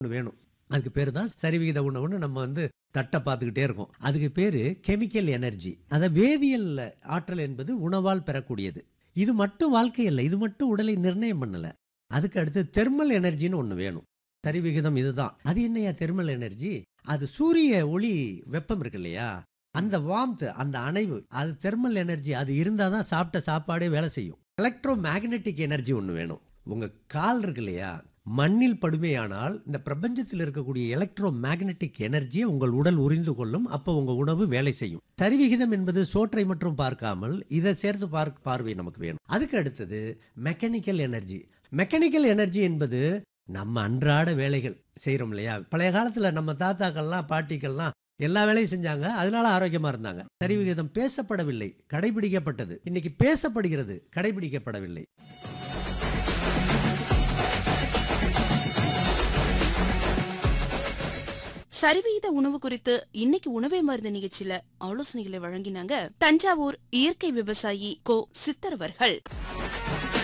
வேணும். அதுக்கு பேரு தான் சரிவிகித உணவுன்னு நம்ம தட்டை பார்த்துக்கிட்டே இருக்கோம். அதுக்கு பேரு கெமிக்கல் எனர்ஜி. அத வேதியியல் ஆற்றல் என்பது உணவால் பெறக்கூடியது. இது மட்டும் வாழ்க்கை இல்ல. இது மட்டும் உடலை நிர்ணயம் பண்ணல. அதுக்கு அடுத்து தெர்மல் எனர்ஜின்னு ஒண்ணு வேணும். சரிவிகிதம் இதுதான். அது என்னையா தெர்மல் எனர்ஜி? அது சூரிய ஒளி வெப்பம் இருக்கு இல்லையா? அந்த வார்ம்த், அந்த அணைவு, அது தெர்மல் எனர்ஜி. அது இருந்தா தான் சாப்பிட்ட சாப்பாடே வேலை செய்யும். எலக்ட்ரோ மேக்னெட்டிக் எனர்ஜி ஒண்ணு வேணும். உங்க கால் இருக்கு இல்லையா? மண்ணில் படுமையானால் இந்த பிரபஞ்சத்தில் இருக்கக்கூடிய எலக்ட்ரோ மேக்னெட்டிக் எனர்ஜியை உங்கள் உடல் உறிந்து கொள்ளும். அப்போ உங்க உணவு வேலை செய்யும். சரிவிகிதம் என்பது சோற்றை மட்டும் பார்க்காமல் இதை சேர்த்து பார்வை நமக்கு வேணும். அதுக்கு அடுத்தது மெக்கானிக்கல் எனர்ஜி. மெக்கானிக்கல் எனர்ஜி என்பது நம்ம அன்றாட வேலைகள் செய்யறோம் இல்லையா? பழைய காலத்துல நம்ம தாத்தாக்கள்லாம் பாட்டிகள்லாம் எல்லா வேலையும் செஞ்சாங்க. அதனால ஆரோக்கியமா இருந்தாங்க. சரிவிகிதம் பேசப்படவில்லை, கடைபிடிக்கப்பட்டது. இன்னைக்கு பேசப்படுகிறது, கடைபிடிக்கப்படவில்லை. சரிவிகித உணவு குறித்து இன்னைக்கு உணவே மருந்து நிகழ்ச்சியில ஆலோசனைகளை வழங்கினாங்க தஞ்சாவூர் இயற்கை விவசாயி கோ சித்தர் அவர்கள்.